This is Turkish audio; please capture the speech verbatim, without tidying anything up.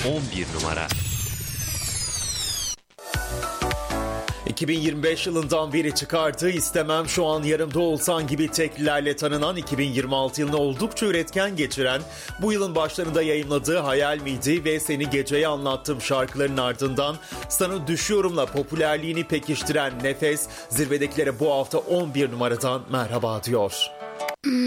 on bir numara. iki bin yirmi beş yılından beri çıkardığı "İstemem Şu An Yanımda Olsan" gibi teklilerle tanınan, iki bin yirmi altı yılını oldukça üretken geçiren, bu yılın başlarında yayınladığı "Hayal Miydi" ve "Seni Geceye Anlattım" şarkılarının ardından "Sana Düşüyorum'la popülerliğini pekiştiren Nefes, zirvedekilere bu hafta on bir numaradan merhaba diyor.